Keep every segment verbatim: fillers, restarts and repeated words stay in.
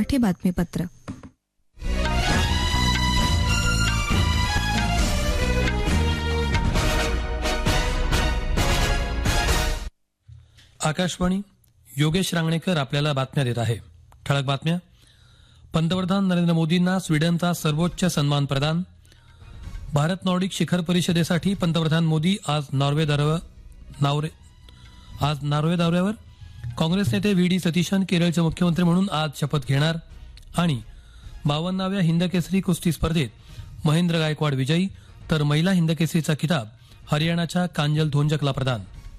मराठी बातमीपत्र. आकाशवाणी. योगेश रांगणेकर आपल्याला बातम्या देत आहे. ठळक बातम्या. पंतप्रधान नरेंद्र मोदींना स्वीडनचा सर्वोच्च सन्मान प्रदान. भारत नॉर्डिक शिखर परिषदेसाठी पंतप्रधान मोदी आज नॉर्वे दौऱ्यावर. आज नॉर्वे दौऱ्यावर. काँग्रेस नेते व्ही डी सतीशन केरळचे मुख्यमंत्री म्हणून आज शपथ घेणार. आणि बावन्नाव्या हिंदकेसरी कुस्ती स्पर्धेत महेंद्र गायकवाड विजयी, तर महिला हिंदकेसरीचा किताब हरियाणाच्या कांजल धोंजकला प्रदान.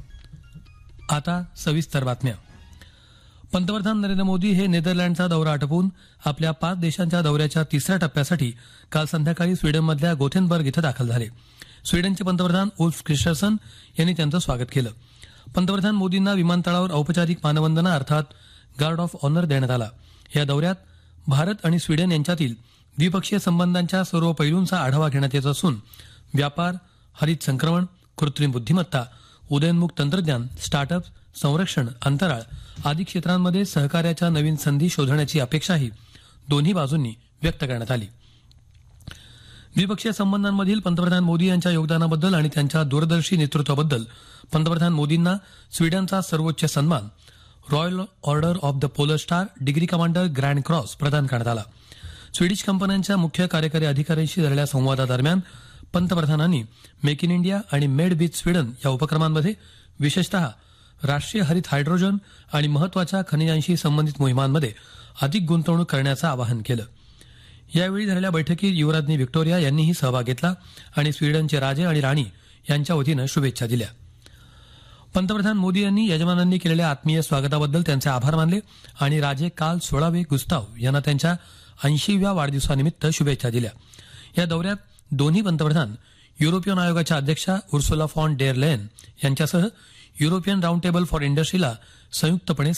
आता सविस्तर बातम्या. पंतप्रधान नरेंद्र मोदी हे नेदरलँडचा दौरा आटोपून आपल्या पाच देशांच्या दौऱ्याच्या तिसऱ्या टप्प्यासाठी काल संध्याकाळी स्वीडनमधल्या गोथेनबर्ग इथं दाखल झाले. स्वीडनचे पंतप्रधान उल्फ क्रिस्टरसन यांनी त्यांचं स्वागत केलं. पंतप्रधान मोदींना विमानतळावर औपचारिक मानवंदना अर्थात गार्ड ऑफ ऑनर देण्यात आला. या दौऱ्यात भारत आणि स्वीडन यांच्यातील द्विपक्षीय संबंधांच्या सर्व पैलूंचा आढावा घेण्यात येत असून व्यापार, हरित संक्रमण, कृत्रिम बुद्धिमत्ता, उदयोन्मुख तंत्रज्ञान, स्टार्टअप्स, संरक्षण, अंतराळ आदी क्षेत्रांमध्ये सहकार्याच्या नवीन संधी शोधण्याची अपेक्षाही दोन्ही बाजूंनी व्यक्त करण्यात आली. द्विपक्षीय संबंधांमधील पंतप्रधान मोदी यांच्या योगदानाबद्दल आणि त्यांच्या दूरदर्शी नेतृत्वाबद्दल पंतप्रधान मोदींना स्वीडनचा सर्वोच्च सन्मान royal order of the polar star degree commander grand cross प्रदान करण्यात आला. स्वीडिश कंपन्यांच्या मुख्य कार्यकारी अधिकाऱ्यांशी झालेल्या संवादादरम्यान पंतप्रधानांनी मेक इन इंडिया आणि मेड विथ स्वीडन या उपक्रमांमध्ये विशेषतः राष्ट्रीय हरित हायड्रोजन आणि महत्वाच्या खनिजांशी संबंधित मोहिमांमध्ये अधिक गुंतवणूक करण्याचं आवाहन केलं. यावेळी झालेल्या बैठकीत युवराज्ञी व्हिक्टोरिया यांनीही सहभाग घेतला आणि स्वीडनचे राजे आणि राणी यांच्या वतीनं शुभेच्छा दिल्या. पंतप्रधान मोदी यांनी यजमानांनी केलेल्या आत्मीय स्वागताबद्दल त्यांचे आभार मानले आणि राजे कार्ल सोळावे गुस्ताव यांना त्यांच्या ऐंशीव्या वाढदिवसानिमित्त शुभेच्छा दिल्या. या दौऱ्यात दोन्ही पंतप्रधान युरोपियन आयोगाच्या अध्यक्षा उर्सुला फॉन डेर लेयन यांच्यासह युरोपियन राऊंड टेबल फॉर इंडस्ट्रीला संयुक्तपणे